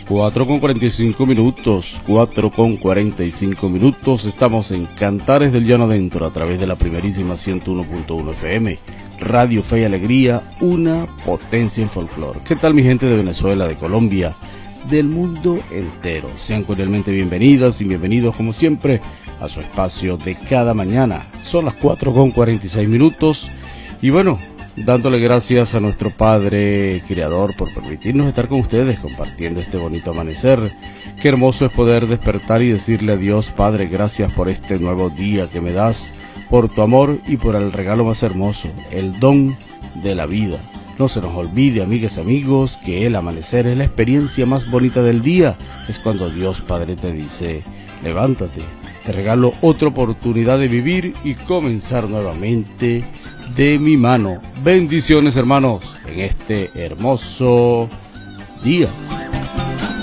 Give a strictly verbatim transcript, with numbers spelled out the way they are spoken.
cuatro con cuarenta y cinco minutos, cuatro con cuarenta y cinco minutos, estamos en Cantares del Llano Adentro a través de la primerísima ciento uno punto uno F M, Radio Fe y Alegría, una potencia en folclore. ¿Qué tal mi gente de Venezuela, de Colombia, del mundo entero? Sean cordialmente bienvenidas y bienvenidos como siempre a su espacio de cada mañana. Son las cuatro con cuarenta y seis minutos y bueno, dándole gracias a nuestro Padre Creador por permitirnos estar con ustedes compartiendo este bonito amanecer. Qué hermoso es poder despertar y decirle a Dios: Padre, gracias por este nuevo día que me das, por tu amor y por el regalo más hermoso, el don de la vida. No se nos olvide, amigas y amigos, que el amanecer es la experiencia más bonita del día. Es cuando Dios Padre te dice: levántate, te regalo otra oportunidad de vivir y comenzar nuevamente de mi mano. Bendiciones, hermanos, en este hermoso día.